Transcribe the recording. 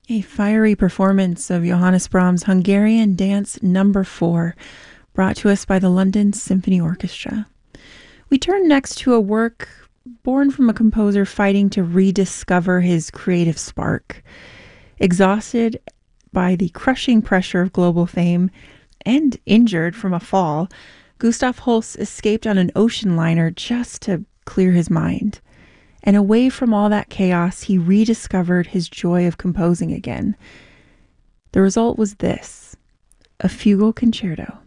A fiery performance of Johannes Brahms' Hungarian Dance Number 4, brought to us by the London Symphony Orchestra. We turn next to a work born from a composer fighting to rediscover his creative spark. Exhausted by the crushing pressure of global fame and injured from a fall, Gustav Holst escaped on an ocean liner just to clear his mind. And away from all that chaos, he rediscovered his joy of composing again. The result was this, a fugal concerto.